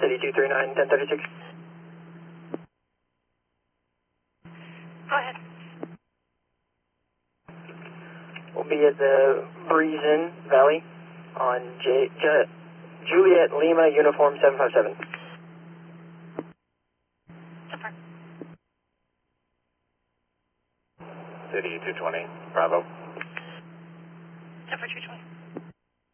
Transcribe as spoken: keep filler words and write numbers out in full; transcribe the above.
City two three nine, ten thirty-six. Go ahead. We'll be at the Breezen Valley on J, J, Juliet Lima Uniform seven five seven. Confirm. City two twenty, Bravo. Temperature two twenty.